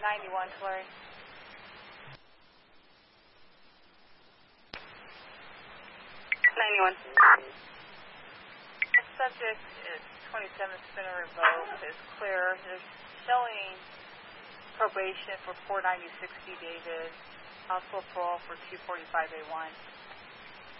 91, Tulare. 91. The subject is 27 Spinner revoked. Is clear. There's showing probation for 496 B. David. Possible parole for 245A1.